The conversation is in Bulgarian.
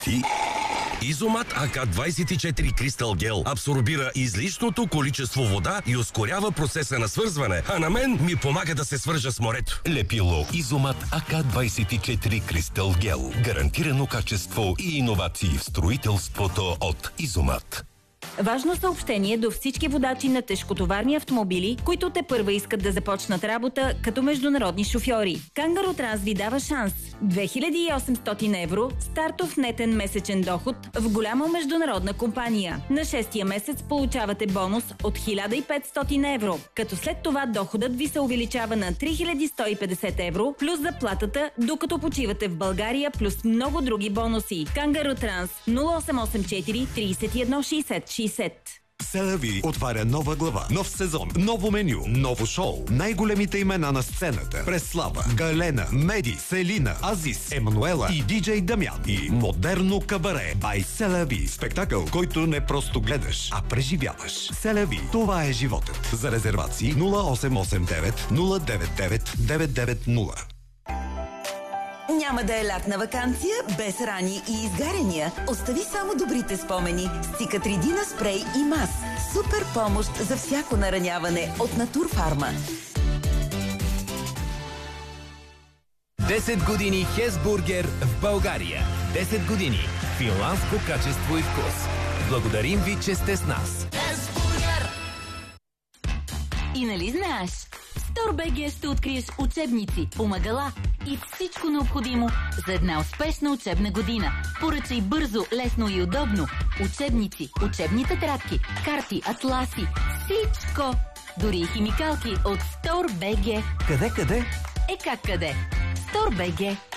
Изомат АК-24 Кристал Гел абсорбира излишното количество вода и ускорява процеса на свързване, а на мен ми помага да се свържа с морето. Лепило Изомат АК-24 Кристал Гел. Гарантирано качество и иновации в строителството от Изомат. Важно съобщение до всички водачи на тежкотоварни автомобили, които тепърва искат да започнат работа като международни шофьори. Кангаро Транс ви дава шанс. 2800 евро стартов нетен месечен доход в голяма международна компания. На 6-я месец получавате бонус от 1500 евро, като след това доходът ви се увеличава на 3150 евро плюс заплатата, докато почивате в България, плюс много други бонуси. Кангаро Транс 0884 31 60 60. Селави отваря нова глава, нов сезон, ново меню, ново шоу. Най-големите имена на сцената: Преслава, Галена, Меди, Селина, Азис, Емануела и диджей Дамян. И модерно кабаре by Селави. Спектакъл, който не просто гледаш, а преживяваш. Селави, това е животът. За резервации 0889 099 990. Няма да е лятна ваканция без рани и изгаряния. Остави само добрите спомени с Цикатридина спрей и мас. Супер помощ за всяко нараняване от Натурфарма. 10 години Хесбургер в България. 10 години финландско качество и вкус. Благодарим ви, че сте с нас. Хесбургер! И нали знаеш? В StoreBG ще откриеш учебници, помагала и всичко необходимо за една успешна учебна година. Поръчай бързо, лесно и удобно. Учебници, учебни тетрадки, карти, атласи, всичко. Дори и химикалки от StoreBG. Къде? Как къде? StoreBG.